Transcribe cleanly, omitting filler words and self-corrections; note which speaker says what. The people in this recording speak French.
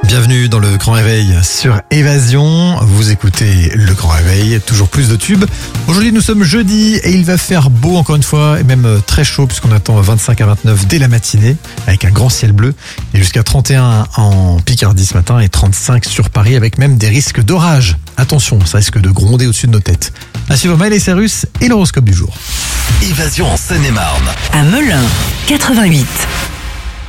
Speaker 1: Bienvenue dans le Grand Réveil sur Évasion. Vous écoutez le Grand Réveil, toujours plus de tubes. Aujourd'hui nous sommes jeudi et il va faire beau encore une fois et même très chaud puisqu'on attend 25 à 29 dès la matinée avec un grand ciel bleu et jusqu'à 31 en Picardie ce matin et 35 sur Paris avec même des risques d'orage. Attention, ça risque de gronder au-dessus de nos têtes. À suivre Maël et Cyrus et l'horoscope du jour.
Speaker 2: Évasion en Seine-et-Marne.
Speaker 3: À Melun, 88.